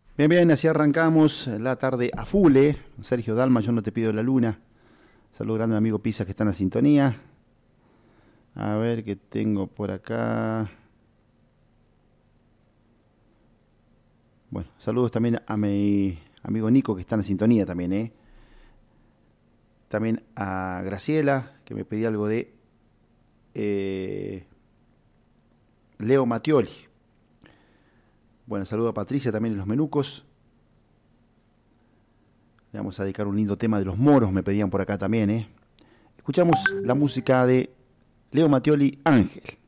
Bien, bien, así arrancamos la tarde a full, ¿eh? Sergio Dalma, yo no te pido la luna. Saludo grande a mi amigo Pisa que está en la sintonía. A ver qué tengo por acá. Bueno, saludos también a mi amigo Nico que está en la sintonía también, ¿eh? También a Graciela que me pedía algo de eh, Leo Mattioli. Bueno, saludo a Patricia también en los menucos. Le vamos a dedicar un lindo tema de los moros, me pedían por acá también, ¿eh? Escuchamos la música de Leo Mattioli, Ángel.